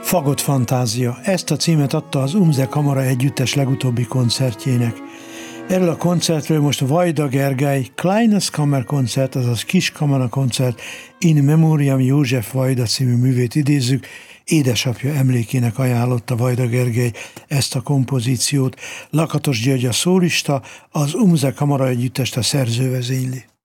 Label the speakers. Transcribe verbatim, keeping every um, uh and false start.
Speaker 1: Fagott fantázia. Ezt a címet adta az Umze Kamara Együttes legutóbbi koncertjének. Erről a koncertről most Vajda Gergely Kleines Kammerkoncert, azaz Kis Kamara Koncert in Memoriam József Vajda című művét idézzük. Édesapja emlékének ajánlotta Vajda Gergely ezt a kompozíciót. Lakatos György a szólista, az Umze Kamara Együttest a szerző vezényli.